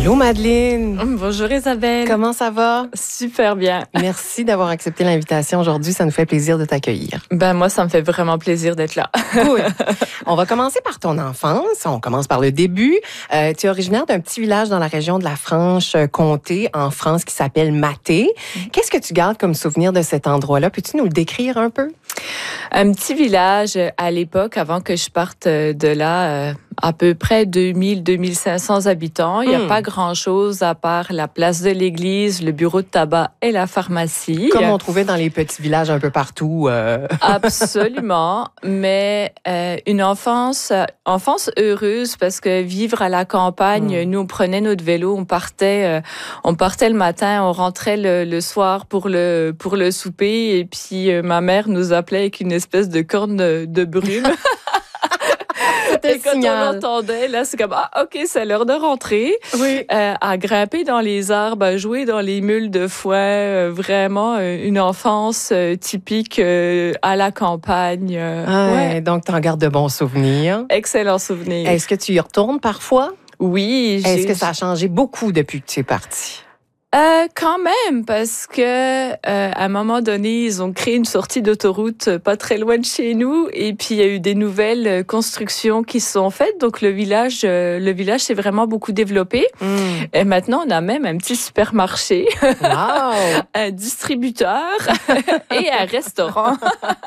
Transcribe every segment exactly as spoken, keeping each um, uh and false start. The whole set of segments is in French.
Allô, Madeleine. Bonjour Isabelle. Comment ça va? Super bien. Merci d'avoir accepté l'invitation aujourd'hui. Ça nous fait plaisir de t'accueillir. Ben moi, ça me fait vraiment plaisir d'être là. Cool. On va commencer par ton enfance. On commence par le début. Euh, tu es originaire d'un petit village dans la région de la Franche-Comté, en France, qui s'appelle Mathé. Qu'est-ce que tu gardes comme souvenir de cet endroit-là? Peux-tu nous le décrire un peu? Un petit village à l'époque, avant que je parte de là, euh, à peu près deux mille à deux mille cinq cents habitants. Il n'y a mm. pas grand-chose à part la place de l'église, le bureau de tabac et la pharmacie. Comme on trouvait dans les petits villages un peu partout. Euh... Absolument. Mais euh, une enfance, enfance heureuse parce que vivre à la campagne, mm. nous, on prenait notre vélo, on partait, euh, on partait le matin, on rentrait le, le soir pour le, pour le souper et puis euh, ma mère nous appelait avec une espèce de corne de, de brume. Et quand signal. On l'entendait, là, c'est comme, ah, OK, c'est l'heure de rentrer. Oui. Euh, à grimper dans les arbres, à jouer dans les mules de foin. Euh, vraiment, euh, une enfance euh, typique euh, à la campagne. Euh, ah, ouais. Donc, tu en gardes de bons souvenirs. Excellents souvenirs. Est-ce que tu y retournes parfois? Oui. Est-ce j'ai... que ça a changé beaucoup depuis que tu es partie? Euh, quand même, parce que euh, à un moment donné, ils ont créé une sortie d'autoroute pas très loin de chez nous, et puis il y a eu des nouvelles constructions qui se sont faites. Donc le village, euh, le village s'est vraiment beaucoup développé. Mm. Et maintenant, on a même un petit supermarché, wow. un distributeur et un restaurant.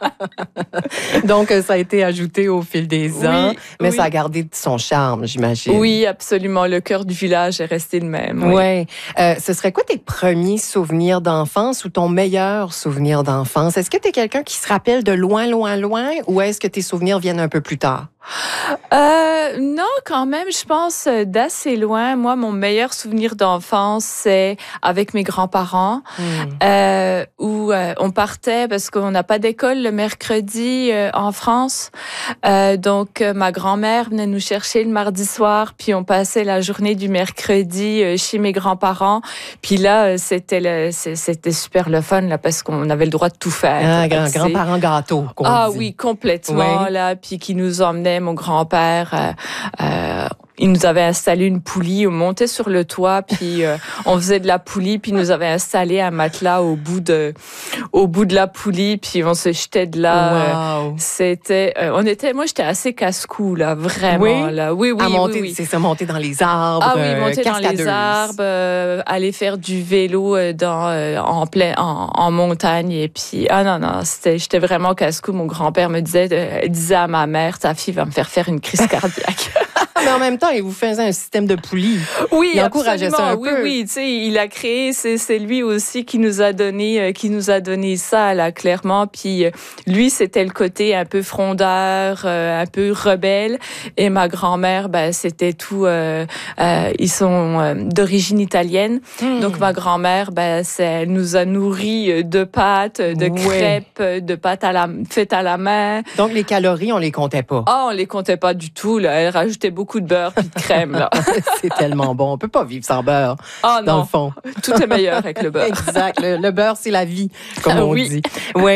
Donc ça a été ajouté au fil des ans, oui, mais oui. ça a gardé son charme, j'imagine. Oui, absolument. Le cœur du village est resté le même. Oui. Ouais. Euh, ce serait quoi tes premiers souvenirs d'enfance ou ton meilleur souvenir d'enfance? Est-ce que tu es quelqu'un qui se rappelle de loin, loin, loin ou est-ce que tes souvenirs viennent un peu plus tard? Euh, non, quand même, je pense d'assez loin. Moi, mon meilleur souvenir d'enfance, c'est avec mes grands-parents, mmh. euh, où euh, on partait parce qu'on n'a pas d'école le mercredi euh, en France. Euh, donc, euh, ma grand-mère venait nous chercher le mardi soir, puis on passait la journée du mercredi euh, chez mes grands-parents. Puis là, c'était le, c'était super le fun là, parce qu'on avait le droit de tout faire. Ah, grand, grands-parents gâteaux. Ah dit. Oui, complètement oui. là, puis qui nous emmenaient. Mon grand-père, euh, euh, il nous avait installé une poulie, on montait sur le toit, puis euh, on faisait de la poulie, puis il nous avait installé un matelas au bout de, au bout de la poulie, puis on se jetait de là. Wow. C'était, euh, on était, moi j'étais assez casse-cou là, vraiment oui? là. Oui, oui, à monter, oui, oui. C'est ça, monter dans les arbres. Ah oui, monter euh, dans les arbres, euh, aller faire du vélo dans, euh, en plein, en, en montagne, et puis ah non non, c'était, j'étais vraiment casse-cou. Mon grand-père me disait, euh, disait à ma mère, ta fille va me faire faire une crise cardiaque. Mais en même temps, il vous faisait un système de poulie. Oui, il encourageait ça un oui, peu. Oui, tu sais, il a créé, c'est, c'est lui aussi qui nous a donné, euh, qui nous a donné ça là clairement. Puis euh, lui, c'était le côté un peu frondeur, euh, un peu rebelle, et ma grand-mère, ben c'était tout. Euh, euh, ils sont euh, d'origine italienne, mmh. donc ma grand-mère, ben c'est, elle nous a nourris de pâtes, de ouais. crêpes, de pâtes à la faites à la main. Donc les calories, on les comptait pas. Ah, on les comptait pas du tout. Là, elle rajoutait beaucoup de beurre puis de crème là. C'est tellement bon. On peut pas vivre sans beurre. Ah dans non. le fond. Tout est meilleur avec le beurre. Exact. Le, le beurre, c'est la vie, comme ah, on oui. dit. Ouais.